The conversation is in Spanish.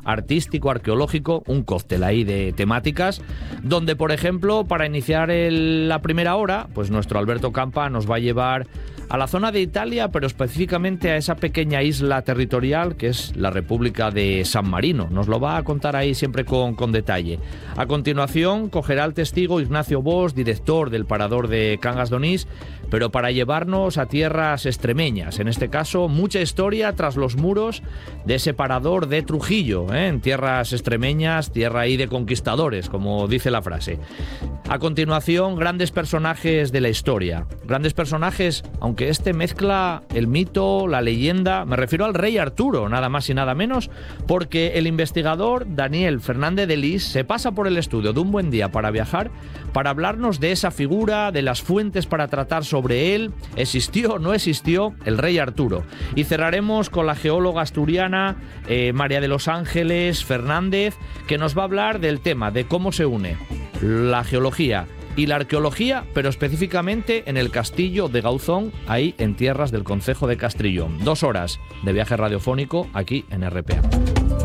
artístico, arqueológico, un cóctel ahí de temáticas, donde, por ejemplo, para iniciar la primera hora, pues nuestro Alberto Campa nos va a llevar a la zona de Italia, pero específicamente a esa pequeña isla territorial que es la República de San Marino. Nos lo va a contar ahí siempre con detalle. A continuación, cogerá el testigo Ignacio Bosch, director del Parador de Cangas d'Onís, pero para llevarnos a tierras extremeñas. En este caso, mucha historia tras los muros de ese Parador de Trujillo, en tierras extremeñas, tierra ahí de conquistadores, como dice la frase. A continuación, grandes personajes de la historia. Grandes personajes, aunque este mezcla el mito, la leyenda. Me refiero al rey Arturo, nada más y nada menos, porque el investigador Daniel Fernández de Lis se pasa por el estudio de Un Buen Día para Viajar para hablarnos de esa figura, de las fuentes para tratar sobre él. ¿Existió o no existió el rey Arturo? Y cerraremos con la geóloga asturiana María de los Ángeles Fernández, que nos va a hablar del tema de cómo se une la geología y la arqueología, pero específicamente en el castillo de Gauzón, ahí en tierras del concejo de Castrillón. 2 horas de viaje radiofónico aquí en RPA.